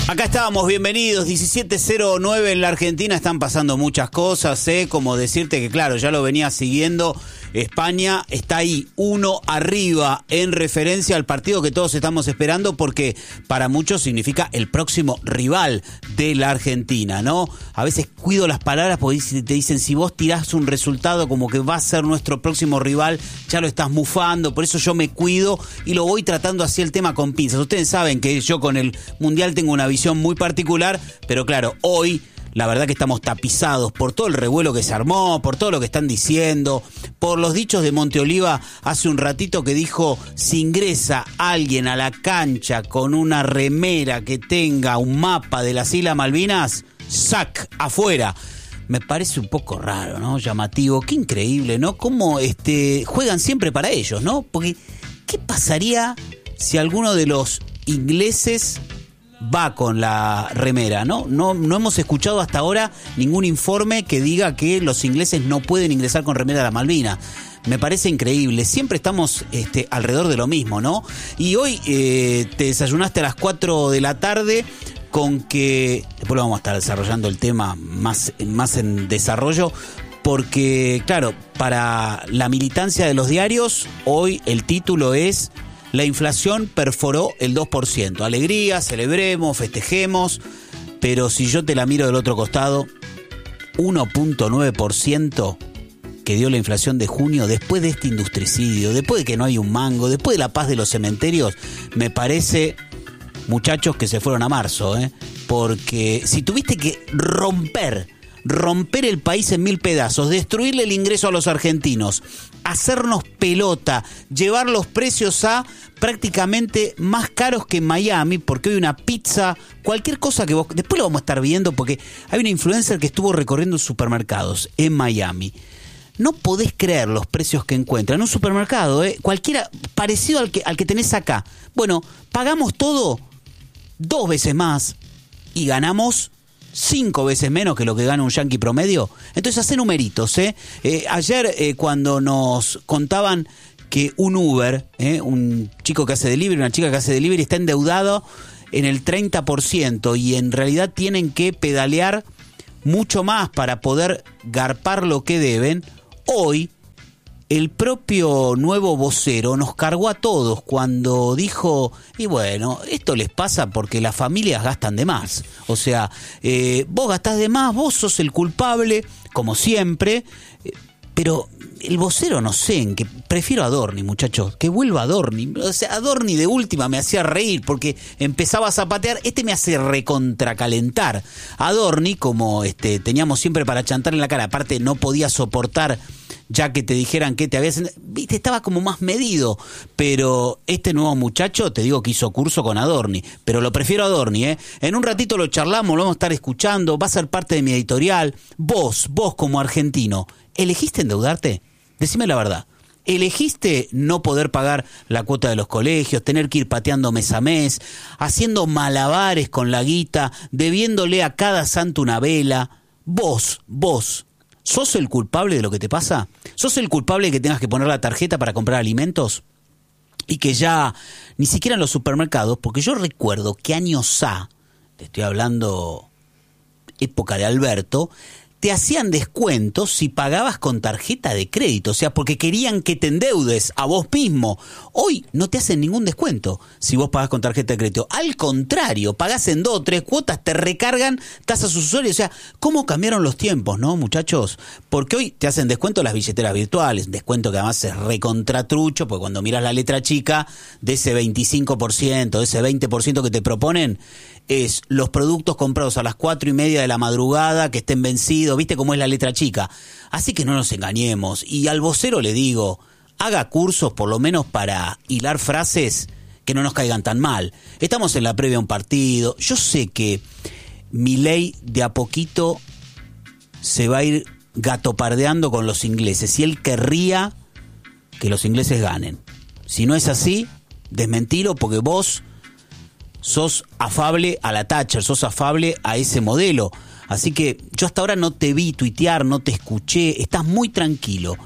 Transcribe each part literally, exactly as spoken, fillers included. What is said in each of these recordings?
Acá estábamos, bienvenidos, diecisiete cero nueve en la Argentina, están pasando muchas cosas, ¿eh? Como decirte que claro, ya lo venía siguiendo, España está ahí, uno arriba en referencia al partido que todos estamos esperando porque para muchos significa el próximo rival de la Argentina, ¿no? A veces cuido las palabras porque te dicen si vos tirás un resultado como que va a ser nuestro próximo rival, ya lo estás mufando, por eso yo me cuido y lo voy tratando así el tema con pinzas. Ustedes saben que yo con el Mundial tengo una visión muy particular, pero claro, hoy la verdad que estamos tapizados por todo el revuelo que se armó, por todo lo que están diciendo, por los dichos de Monteoliva hace un ratito que dijo, si ingresa alguien a la cancha con una remera que tenga un mapa de las Islas Malvinas, sac, afuera. Me parece un poco raro, ¿no? Llamativo, qué increíble, ¿no? Cómo este, juegan siempre para ellos, ¿no? Porque, ¿qué pasaría si alguno de los ingleses va con la remera, ¿no? No, no hemos escuchado hasta ahora ningún informe que diga que los ingleses no pueden ingresar con remera a la Malvinas. Me parece increíble. Siempre estamos este, alrededor de lo mismo, ¿no? Y hoy eh, te desayunaste a las cuatro de la tarde con que... Después lo vamos a estar desarrollando el tema más, más en desarrollo, porque, claro, para la militancia de los diarios, hoy el título es... La inflación perforó el dos por ciento. Alegría, celebremos, festejemos, pero si yo te la miro del otro costado, uno punto nueve por ciento que dio la inflación de junio después de este industricidio, después de que no hay un mango, después de la paz de los cementerios, me parece, muchachos, que se fueron a marzo, ¿eh? Porque si tuviste que romper... romper el país en mil pedazos, destruirle el ingreso a los argentinos, hacernos pelota, llevar los precios a prácticamente más caros que en Miami, porque hoy una pizza, cualquier cosa que vos... Después lo vamos a estar viendo porque hay una influencer que estuvo recorriendo supermercados en Miami. No podés creer los precios que encuentra en un supermercado, ¿eh? Cualquiera parecido al que, al que tenés acá. Bueno, pagamos todo dos veces más y ganamos cinco veces menos que lo que gana un yanqui promedio. Entonces hace numeritos, ¿eh? eh ayer eh, cuando nos contaban que un Uber, ¿eh? un chico que hace delivery, una chica que hace delivery, está endeudado en el treinta por ciento y en realidad tienen que pedalear mucho más para poder garpar lo que deben. Hoy el propio nuevo vocero nos cargó a todos cuando dijo, y bueno, esto les pasa porque las familias gastan de más. O sea, eh, vos gastás de más, vos sos el culpable, como siempre, eh, pero el vocero no sé, en que prefiero a Adorni, muchachos, que vuelva a Adorni. O sea, Adorni de última me hacía reír porque empezaba a zapatear, este me hace recontracalentar. Adorni, como este, teníamos siempre para chantar en la cara, aparte no podía soportar ya que te dijeran que te habías... Viste, estaba como más medido, pero este nuevo muchacho, te digo que hizo curso con Adorni, pero lo prefiero a Adorni, ¿eh? En un ratito lo charlamos, lo vamos a estar escuchando, va a ser parte de mi editorial. Vos, vos como argentino, ¿elegiste endeudarte? Decime la verdad. ¿Elegiste no poder pagar la cuota de los colegios, tener que ir pateando mes a mes, haciendo malabares con la guita, debiéndole a cada santo una vela? Vos, vos, ¿sos el culpable de lo que te pasa? ¿Sos el culpable de que tengas que poner la tarjeta para comprar alimentos? Y que ya ni siquiera en los supermercados, porque yo recuerdo que años A, te estoy hablando época de Alberto, te hacían descuentos si pagabas con tarjeta de crédito, o sea, porque querían que te endeudes a vos mismo. Hoy no te hacen ningún descuento si vos pagás con tarjeta de crédito. Al contrario, pagás en dos o tres cuotas, te recargan tasas usuarias. O sea, ¿cómo cambiaron los tiempos, no, muchachos? Porque hoy te hacen descuento las billeteras virtuales, descuento que además es recontratrucho, porque cuando miras la letra chica, de ese veinticinco por ciento, de ese veinte por ciento que te proponen, es los productos comprados a las cuatro y media de la madrugada, que estén vencidos, ¿viste cómo es la letra chica? Así que no nos engañemos. Y al vocero le digo, haga cursos por lo menos para hilar frases que no nos caigan tan mal. Estamos en la previa a un partido. Yo sé que Milei de a poquito se va a ir gatopardeando con los ingleses y él querría que los ingleses ganen. Si no es así, desmentilo, porque vos sos afable a la Thatcher, sos afable a ese modelo. Así que yo hasta ahora no te vi tuitear, no te escuché, estás muy tranquilo.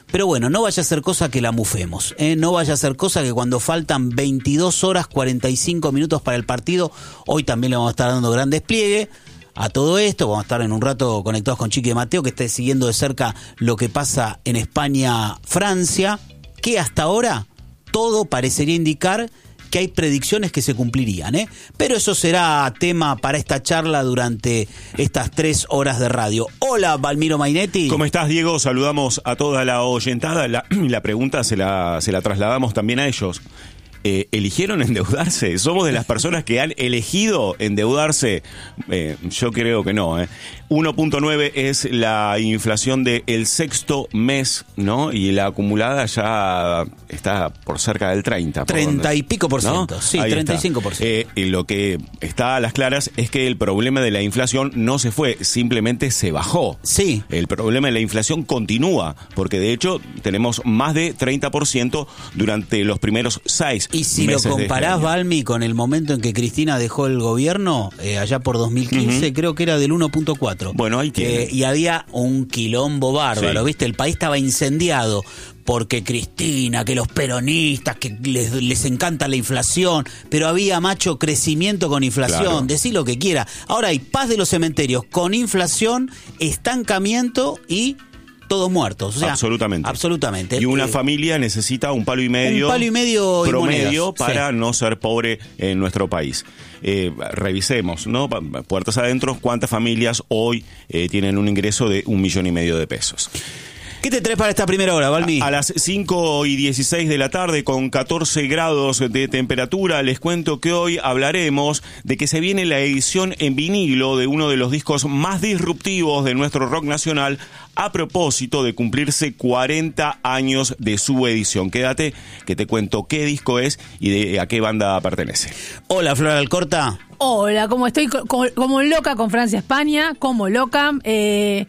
Pero bueno, no vaya a ser cosa que la mufemos, ¿eh? No vaya a ser cosa que cuando faltan veintidós horas cuarenta y cinco minutos para el partido, hoy también le vamos a estar dando gran despliegue a todo esto. Vamos a estar en un rato conectados con Chiqui de Mateo, que esté siguiendo de cerca lo que pasa en España, Francia, que hasta ahora todo parecería indicar que hay predicciones que se cumplirían, ¿eh? Pero eso será tema para esta charla durante estas tres horas de radio. Hola, Valmiro Mainetti. ¿Cómo estás, Diego? Saludamos a toda la oyentada. La, la pregunta se la, se la trasladamos también a ellos. Eh, ¿Eligieron endeudarse? ¿Somos de las personas que han elegido endeudarse? Eh, yo creo que no, ¿eh? uno punto nueve es la inflación del sexto mes, ¿no? Y la acumulada ya está por cerca del treinta. treinta y pico por ciento, ¿no? Sí, Ahí treinta y cinco por ciento. Eh, y lo que está a las claras es que el problema de la inflación no se fue, simplemente se bajó. Sí. El problema de la inflación continúa, porque de hecho tenemos más de treinta por ciento durante los primeros seis Y si meses lo comparás, este Valmi, con el momento en que Cristina dejó el gobierno, eh, allá por dos mil quince, uh-huh. creo que era del uno punto cuatro. Bueno, ahí tiene. Eh, y había un quilombo bárbaro, sí. ¿viste? El país estaba incendiado porque Cristina, que los peronistas, que les, les encanta la inflación, pero había, macho, crecimiento con inflación, claro. Decí lo que quiera. Ahora hay paz de los cementerios con inflación, estancamiento y todos muertos. O sea, absolutamente. Absolutamente. Y una eh, familia necesita un palo y medio, un palo y medio promedio monedas, para sí. no ser pobre en nuestro país. Eh, revisemos, ¿no? Puertas adentro, ¿cuántas familias hoy eh, tienen un ingreso de un millón y medio de pesos? ¿Qué te traes para esta primera hora, Valmi? A, a las cinco y dieciséis de la tarde, con catorce grados de temperatura, les cuento que hoy hablaremos de que se viene la edición en vinilo de uno de los discos más disruptivos de nuestro rock nacional, a propósito de cumplirse cuarenta años de su edición. Quédate, que te cuento qué disco es y de a qué banda pertenece. Hola, Flora Alcorta. Hola, como estoy co- como loca con Francia España, como loca, eh,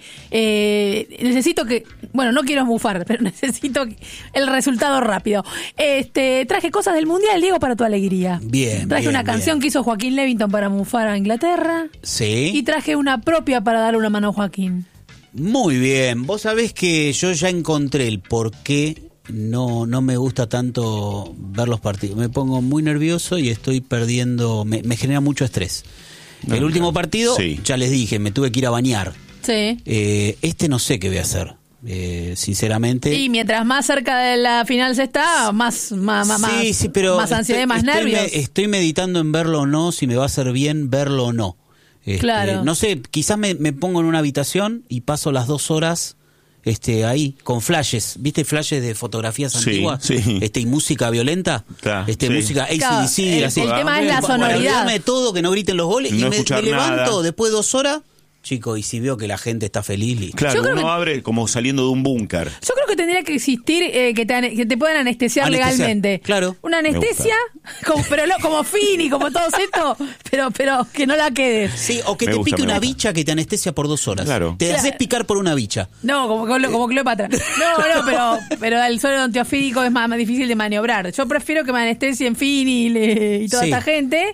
eh, necesito que, bueno, no quiero bufar, pero necesito el resultado rápido. Este, traje cosas del Mundial, Diego, para tu alegría. Bien, Traje bien, una canción bien. que hizo Joaquín Levington para bufar a Inglaterra. Sí. Y traje una propia para darle una mano a Joaquín. Muy bien. Vos sabés que yo ya encontré el por qué no, no me gusta tanto ver los partidos. Me pongo muy nervioso y estoy perdiendo, me, me genera mucho estrés. No, el último partido, sí. ya les dije, me tuve que ir a bañar. Sí. Eh, este no sé qué voy a hacer, eh, sinceramente. Y mientras más cerca de la final se está, más, más, más, sí, sí, pero más ansiedad y más estoy, nervios. Me, estoy meditando en verlo o no, si me va a hacer bien verlo o no. Este, Claro. No sé, quizás me, me pongo en una habitación y paso las dos horas este, ahí con flashes, ¿viste? Flashes de fotografías Sí, antiguas sí. este, y música violenta, Claro, este, sí. música A C D C, Claro, el- así. el tema es la Para sonoridad. olvidarme de todo, que no griten los goles, No y me, escuchar me levanto nada. después de dos horas, chico, y si veo que la gente está feliz, listo. Claro, Yo creo uno que- abre como saliendo de un búnker. Yo creo que tendría que existir eh, que, te, ane- que te puedan anestesiar, Anestesiar, legalmente. claro. Una anestesia, como, pero lo- como Fini, como todo esto, pero, pero que no la quedes. Sí, o que Me te gusta, pique me una gusta. bicha que te anestesia por dos horas. Claro. Te Claro. haces picar por una bicha. No, como, como, como Cleopatra. No, no, pero, pero el suelo antiofídico es más, más difícil de maniobrar. Yo prefiero que me anestesien Fini y, le- y toda Sí. esta gente.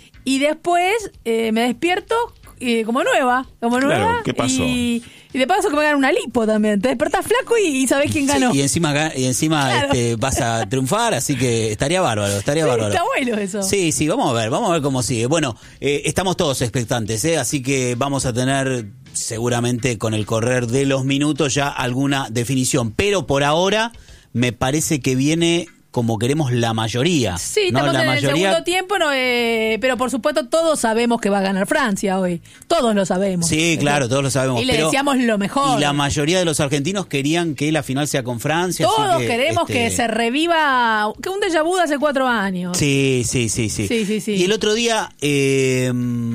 Y después eh, me despierto eh, como nueva. Como Claro, nueva. ¿qué pasó? Y, y de paso que me hagan una lipo también. Te despertás flaco y, y sabés quién ganó. Sí, y encima, ga- y encima Claro. este, vas a triunfar, así que estaría bárbaro, estaría Sí, bárbaro. está bueno eso. Sí, sí, vamos a ver, vamos a ver cómo sigue. Bueno, eh, estamos todos expectantes, ¿eh? Así que vamos a tener seguramente con el correr de los minutos ya alguna definición. Pero por ahora me parece que viene como queremos la mayoría. Sí, ¿no? estamos La en mayoría... el segundo tiempo, no, eh, pero por supuesto todos sabemos que va a ganar Francia hoy. Todos lo sabemos. Sí, claro, todos lo sabemos. Y le pero- deseamos lo mejor. Y la mayoría de los argentinos querían que la final sea con Francia. así Todos que, queremos este, que se reviva, que un déjà vu de hace cuatro años. Sí, sí, sí, sí. Sí, sí, sí. Y el otro día eh,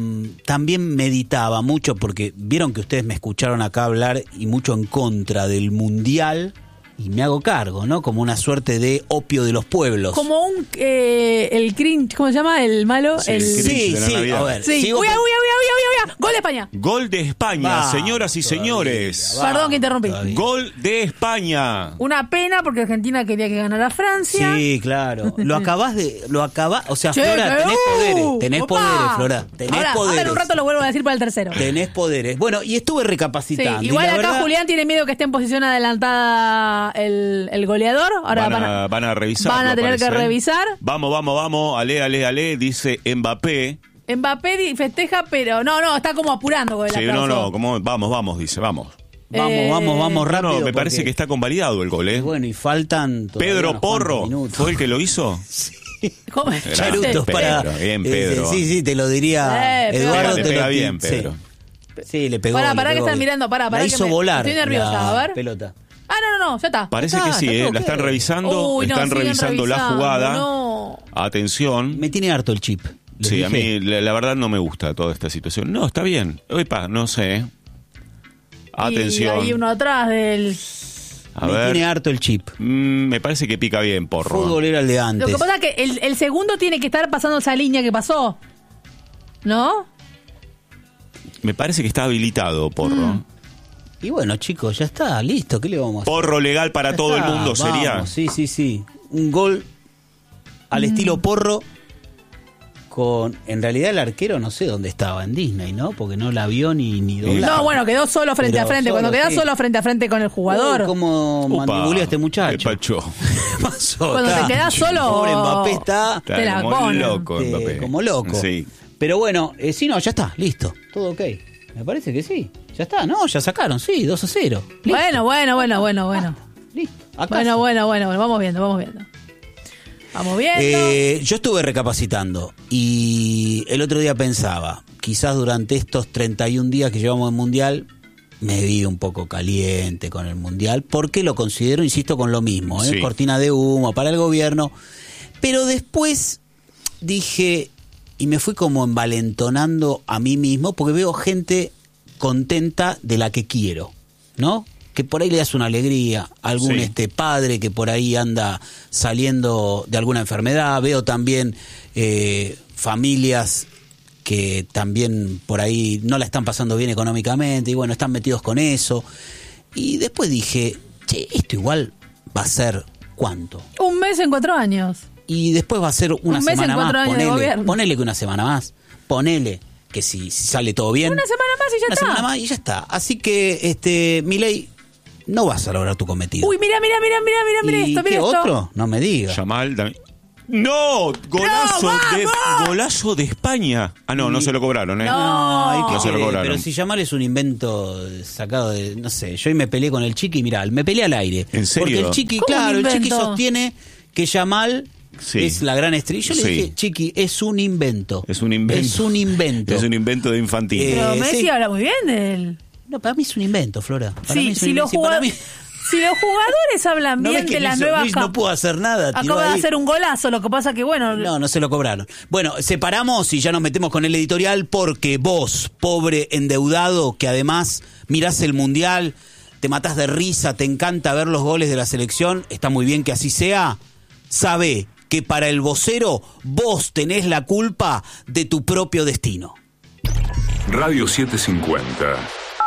también meditaba mucho, porque vieron que ustedes me escucharon acá hablar y mucho en contra del Mundial, y me hago cargo, ¿no? Como una suerte de opio de los pueblos. Como un, eh, el cringe, ¿cómo se llama? El malo. Sí, el... el cringe. Sí, de la sí, Navidad. a ver. Sí. sigo Uy, uy, pen- uy, uy, uy, uy, Gol de España. Gol de España, Va, señoras y todavía, señores. va. Perdón que interrumpí. Todavía. Gol de España. Una pena porque Argentina quería que ganara Francia. Sí, claro. Lo acabás de. Lo acabás. O sea, Che, Flora, que- tenés uh, poderes. Tenés opa. poderes, Flora. Tenés ahora, poderes. ahora en un rato lo vuelvo a decir para el tercero. Tenés poderes. Bueno, y estuve Sí, recapacitando. y igual la acá verdad- Julián tiene miedo que esté en posición adelantada el, el goleador. Ahora van, van a, a, van a revisar. van a me tener parece, que ¿eh? revisar. Vamos, vamos, vamos. Ale, ale, ale. Dice Mbappé. Mbappé di- festeja, pero no, no, está como apurando con el Sí, aplauso. no, no, como, vamos, vamos, dice, vamos. Vamos, Eh, vamos, vamos No, rápido. no, me porque- parece que está convalidado el gol, y ¿eh? bueno, y faltan. todavía Pedro unos cuantos Porro, minutos. ¿fue el que lo hizo? ¿Cómo? Charutos Pedro, para. bien, eh, Pedro. sí, sí, te lo diría. Eh, Eduardo le te pega lo bien, sí. Pedro. Sí, le pegó. Pará, le pará que pegó están bien. mirando, pará, pará La que hizo me- volar. estoy nerviosa, la a ver. pelota. Ah, no, no, no, ya está. Parece Está, que sí, está ¿eh? todo La están ok. revisando, Uy, no, están siguen revisando la revisando, jugada. no. Atención. Me tiene harto el chip. ¿Les Sí, a dije? mí la, la verdad no me gusta toda esta situación. No, está bien. Epa, no sé. ¿eh? Atención. Y hay uno atrás del... A Me ver. tiene harto el chip. Mm, me parece que pica bien, Porro. Fútbol era el de Lo antes. que pasa es que el, el segundo tiene que estar pasando esa línea que pasó. ¿No? Me parece que está habilitado, Porro. Mm. Y bueno, chicos, ya está, listo. ¿Qué le vamos a hacer? Porro legal para Ya todo está, el mundo vamos, sería. Sí, sí, sí. Un gol al Mm. estilo Porro. Con, en realidad el arquero no sé dónde estaba, en Disney, ¿no? Porque no la vio ni, ni doblada. No, bueno, quedó solo frente Pero a frente. Cuando solo, queda sí. solo frente a frente con el jugador. Uy, cómo Upa, mandibuleó este qué muchacho. pacho. ¿Qué pasó? Cuando Está- te quedás solo- Pobre Mbappé está Está Te la como ponen. loco, eh, Mbappé. como loco. Sí. Pero bueno, eh, sí, no, ya está, listo. Todo ok. Me parece que sí. Ya está, no, ya sacaron, sí, dos a cero. Listo. Bueno, bueno, bueno, bueno, bueno. Listo. A casa. Bueno, bueno, bueno, bueno, vamos viendo, vamos viendo. Vamos viendo. Eh, yo estuve recapacitando y el otro día pensaba, quizás durante estos treinta y un días que llevamos en Mundial, me vi un poco caliente con el Mundial, porque lo considero, insisto, con lo mismo, ¿eh? Sí. Cortina de humo para el gobierno. Pero después dije, y me fui como envalentonando a mí mismo, porque veo gente contenta de la que quiero, ¿no? Que por ahí le das una alegría, algún Sí. este padre que por ahí anda saliendo de alguna enfermedad, veo también eh, familias que también por ahí no la están pasando bien económicamente y bueno, están metidos con eso. Y después dije, che, esto igual va a ser ¿cuánto? Un mes en cuatro años. Y después va a ser una Un mes en semana cuatro más, años de ponele, gobierno. ponele que una semana más, ponele que si, si sale todo bien. Una semana más y ya una está. semana más y ya está. Así que, este, Milei, no vas a lograr tu cometido. Uy, mira, mira, mira, mira, mira, mira ¿Y esto, mira qué esto. otro? No me digas. Yamal también. ¡No! ¡Golazo, ¡No, de, vamos! ¡Golazo de España! Ah, no, no se lo cobraron, ¿eh? No. Ay, ¿qué No se lo querés? cobraron. Pero si Yamal es un invento sacado de, no sé, yo hoy me peleé con el Chiqui, mirá, me peleé al aire. ¿En serio? Porque el Chiqui, ¿Cómo un claro, el Chiqui invento? sostiene que Yamal Sí. es la gran estrella. Yo le Sí. dije, Chiqui, es un invento. Es un invento. Es un invento. Es un invento de infantil. Eh, Pero Messi sí. habla muy bien de él. No, para mí es un invento, Flora. Para Sí, mí es un si, los invento. Sí, para jugadores, mí- si los jugadores hablan ¿No bien ves que de las Luis- nuevas Luis no cam- pudo hacer nada? tiró Acaba de ahí. hacer un golazo, lo que pasa que bueno, No, no se lo cobraron. Bueno, separamos y ya nos metemos con el editorial porque vos, pobre endeudado, que además mirás el Mundial, te matás de risa, te encanta ver los goles de la selección, está muy bien que así sea, sabe que para el vocero vos tenés la culpa de tu propio destino. Radio setecientos cincuenta.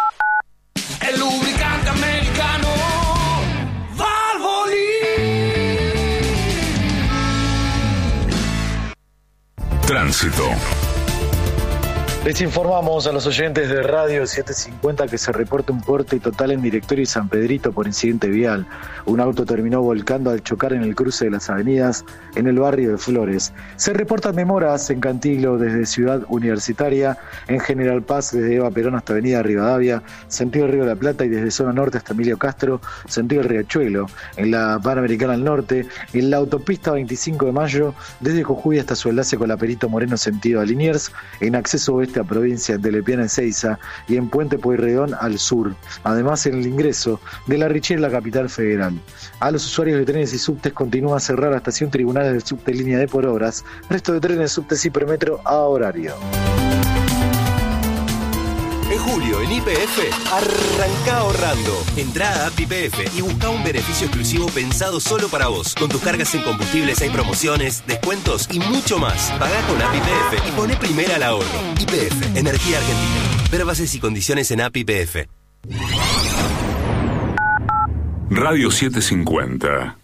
El lubricante americano Valvoline. Tránsito. Les informamos a los oyentes de Radio setecientos cincuenta que se reporta un corte total en Directorio y San Pedrito por incidente vial. Un auto terminó volcando al chocar en el cruce de las avenidas en el barrio de Flores. Se reportan demoras en Cantilo desde Ciudad Universitaria, en General Paz desde Eva Perón hasta Avenida Rivadavia, sentido Río de la Plata y desde Zona Norte hasta Emilio Castro, sentido Riachuelo, en la Panamericana al Norte, en la autopista veinticinco de mayo, desde Jujuy hasta su enlace con la Perito Moreno sentido a Liniers, en acceso oeste a provincia de Lepiana Ezeiza y en Puente Pueyrredón al sur. Además, en el ingreso de La Richelle, la capital federal. A los usuarios de trenes y subtes continúa a cerrar la estación Tribunales del Subte línea D por horas. Resto de trenes, subtes y premetro a horario. En julio, en Y P F, arranca ahorrando. Entrá a App Y P F y busca un beneficio exclusivo pensado solo para vos. Con tus cargas en combustibles hay promociones, descuentos y mucho más. Pagá con App Y P F y poné primera al ahorro. Y P F, Energía Argentina. Ver bases y condiciones en App Y P F. Radio setecientos cincuenta.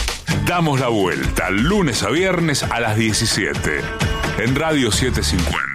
Damos la vuelta lunes a viernes a las diecisiete en Radio setecientos cincuenta.